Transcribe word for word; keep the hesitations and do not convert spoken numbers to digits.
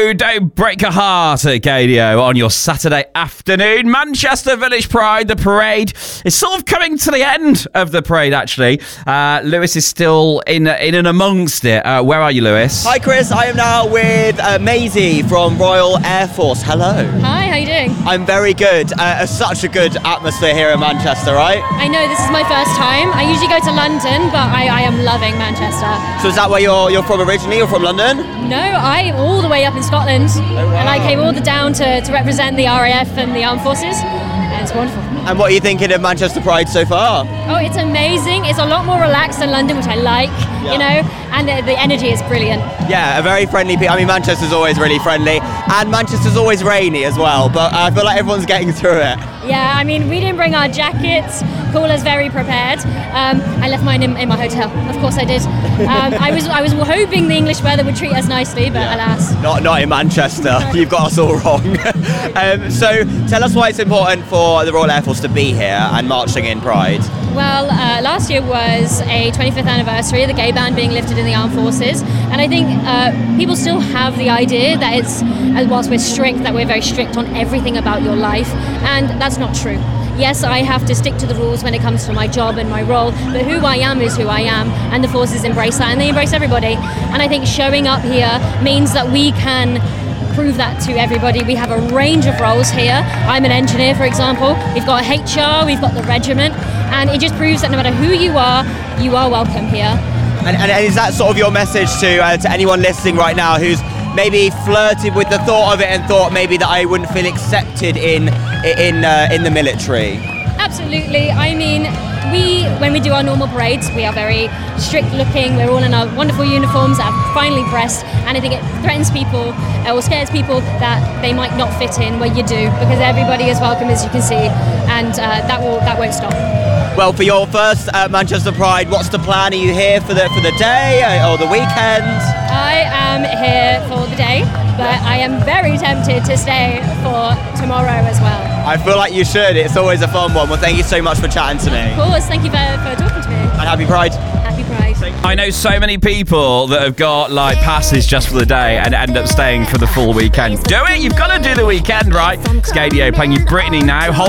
So don't break a heart at Gadio on your Saturday afternoon. Manchester Village Pride, the parade, is sort of coming to the end of the parade, actually. Uh, Lewis is still in, in and amongst it. Uh, where are you, Lewis? Hi, Chris. I am now with uh, Maisie from Royal Air Force. Hello. Hi, how you doing? I'm very good. Uh, such a good atmosphere here in Manchester, right? I know this is my first time. I usually go to London, but I, I am loving Manchester. So is that where you're, you're from originally? You're from London? No, I'm all the way up in Scotland. Oh, wow. And I came all the down to, to represent the R A F and the Armed Forces. And it's wonderful. And what are you thinking of Manchester Pride so far? Oh, it's amazing. It's a lot more relaxed than London, which I like, Yeah. you know, and the, the energy is brilliant. Yeah, a very friendly people. I mean, Manchester's always really friendly, and Manchester's always rainy as well, but I feel like everyone's getting through it. Yeah, I mean, we didn't bring our jackets. Paula's very prepared. Um, I left mine in, in my hotel. Of course I did. Um, I was I was hoping the English weather would treat us nicely, but Yeah. alas. Not not in Manchester. You've got us all wrong. um, so tell us why it's important for the Royal Air Force to be here and marching in Pride. Well, uh, last year was a twenty-fifth anniversary of the gay ban being lifted in the armed forces, and I think uh, people still have the idea that it's, uh, whilst we're strict, that we're very strict on everything about your life, and that's not true. Yes, I have to stick to the rules when it comes to my job and my role, but who I am is who I am, and the forces embrace that, and they embrace everybody. And I think showing up here means that we can prove that to everybody. We have a range of roles here. I'm an engineer, for example. We've got H R, we've got the regiment, and it just proves that no matter who you are, you are welcome here. And, and is that sort of your message to uh, to anyone listening right now who's maybe flirted with the thought of it and thought maybe that I wouldn't feel accepted in in uh, in the military? Absolutely. I mean, we, when we do our normal parades, we are very strict looking. We're all in our wonderful uniforms that are finely pressed, and I think it threatens people uh, or scares people that they might not fit in where you do, because everybody is welcome, as you can see, and uh, that will that won't stop. Well, for your first uh, Manchester Pride, what's the plan? Are you here for the for the day uh, or the weekend? I am here for the day, but I am very tempted to stay for tomorrow as well. I feel like you should. It's always a fun one. Well, thank you so much for chatting to me. Of course, thank you for, for talking to me. And happy Pride. Happy Pride. I know so many people that have got like passes just for the day and end up staying for the full weekend. Do it! You've got to do the weekend, right? It's Gadio playing you Brittany now. Hold